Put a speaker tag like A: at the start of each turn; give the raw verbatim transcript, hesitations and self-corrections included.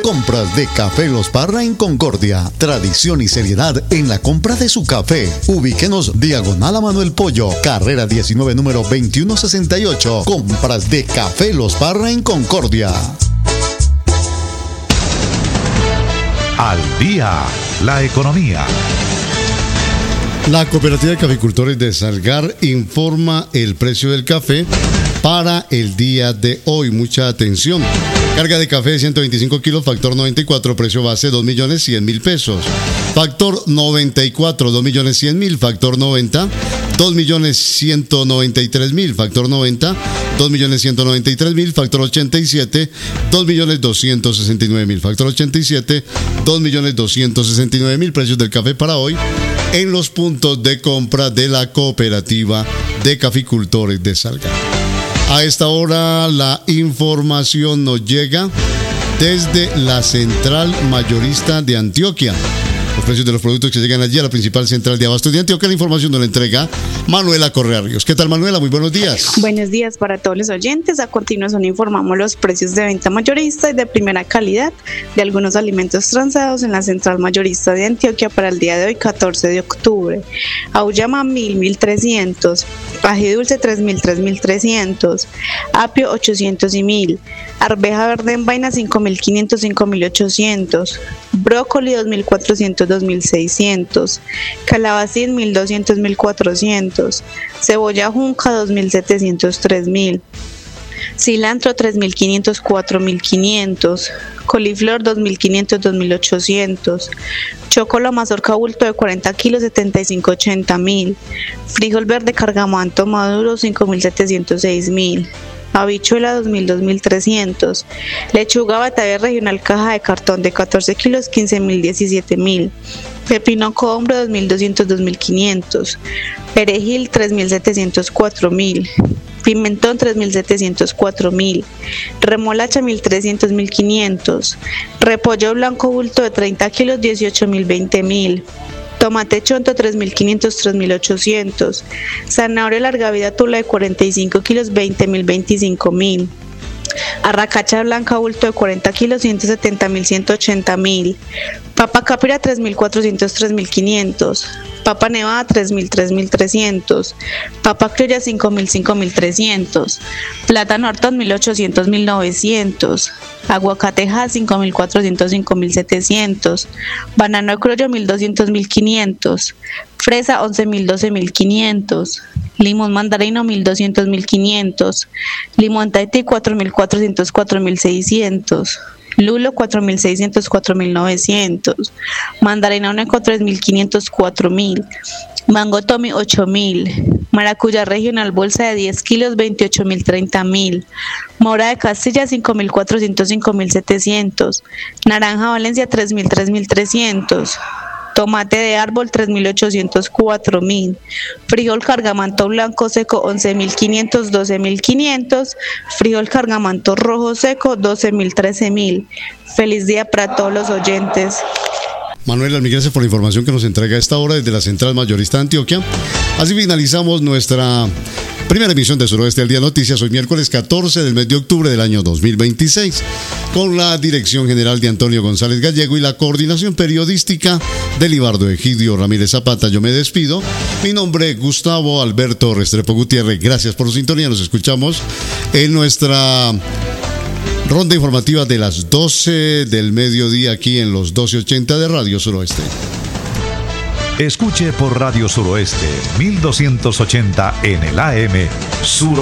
A: Compras de Café Los Parra en Concordia. Tradición y seriedad en la compra de su café. Ubíquenos diagonal a Manuel Pollo, carrera diecinueve, número veintiuno sesenta y ocho. Compras de Café Los Parra en Concordia.
B: Al día, la economía.
C: La Cooperativa de Caficultores de Salgar informa el precio del café para el día de hoy. Mucha atención. Carga de café de ciento veinticinco kilos, factor noventa y cuatro, precio base dos millones cien mil pesos. Factor noventa y cuatro, dos millones cien mil. Factor noventa, dos millones ciento noventa y tres mil. Factor noventa, dos millones ciento noventa y tres mil. Factor ochenta y siete, dos millones doscientos sesenta y nueve mil. Factor ochenta y siete, dos millones doscientos sesenta y nueve mil. Precios del café para hoy en los puntos de compra de la Cooperativa de Caficultores de Salgar. A esta hora la información nos llega desde la Central Mayorista de Antioquia. Los precios de los productos que llegan allí a la principal central de abasto de Antioquia. La información nos la entrega Manuela Correa Ríos. ¿Qué tal, Manuela? Muy buenos días.
D: Buenos días para todos los oyentes. A continuación informamos los precios de venta mayorista y de primera calidad de algunos alimentos transados en la Central Mayorista de Antioquia para el día de hoy, catorce de octubre. Auyama mil, mil trescientos. Ají dulce tres mil, tres mil trescientos. Apio ochocientos y mil. Arveja verde en vaina cinco mil quinientos, cinco mil ochocientos. Brócoli dos mil cuatrocientos, dos mil seiscientos. Calabacín mil doscientos, mil cuatrocientos. Cebolla junca dos mil setecientos, tres mil. Cilantro tres mil quinientos, cuatro mil quinientos. Coliflor dos mil quinientos, dos mil ochocientos. Chocolo mazorca bulto de cuarenta kilos, setenta y cinco, ochenta mil. Frijol verde cargamanto maduro cinco mil setecientos, seis mil. Habichuela dos mil, dos mil trescientos. Lechuga batalla regional caja de cartón de catorce kilos, quince mil, diecisiete mil. Pepino combro dos mil doscientos, dos mil quinientos. Perejil tres mil setecientos, cuatro mil. Pimentón tres mil setecientos, cuatro mil. Remolacha mil trescientos, mil quinientos. Repollo blanco bulto de treinta kilos, dieciocho mil, veinte mil. Tomate chonto tres mil quinientos, tres mil ochocientos. Zanahoria larga vida tula de cuarenta y cinco kilos, veinte mil, veinticinco mil. Arracacha blanca bulto de cuarenta kilos, ciento setenta mil, ciento ochenta mil. Papa capira tres mil cuatrocientos, tres mil quinientos. Papa nevada tres mil, tres mil trescientos. Papa criolla cinco mil, cinco mil trescientos. Plátano Hortón mil ochocientos, mil novecientos. Aguacateja cinco mil cuatrocientos, cinco mil setecientos. Banano de criollo mil doscientos, mil quinientos. Fresa once mil, doce mil quinientos. Limón mandarino mil doscientos, mil quinientos. Limón Tahití cuatro mil cuatrocientos, cuatro mil seiscientos. Lulo cuatro mil seiscientos, cuatro mil novecientos. Mandarina Uneco tres mil quinientos, cuatro mil. Mango Tommy ocho mil. Maracuyá regional bolsa de diez kilos, veintiocho mil, treinta mil. Mora de Castilla cinco mil cuatrocientos, cinco mil setecientos. Naranja Valencia tres mil, tres mil trescientos. Tomate de árbol tres mil ochocientos, cuatro mil. Frijol cargamanto blanco seco once mil quinientos, doce mil quinientos. Frijol cargamanto rojo seco doce mil, trece mil. Feliz día para todos los oyentes.
C: Manuela, mil gracias por la información que nos entrega a esta hora desde la Central Mayorista de Antioquia. Así finalizamos nuestra primera emisión de Suroeste al Día Noticias, hoy miércoles catorce del mes de octubre del año dos mil veintiséis, con la dirección general de Antonio González Gallego y la coordinación periodística de Libardo Egidio Ramírez Zapata. Yo me despido. Mi nombre es Gustavo Alberto Restrepo Gutiérrez. Gracias por su sintonía. Nos escuchamos en nuestra ronda informativa de las doce del mediodía aquí en los doce ochenta de Radio Suroeste.
B: Escuche por Radio Suroeste mil doscientos ochenta en el A M Sur.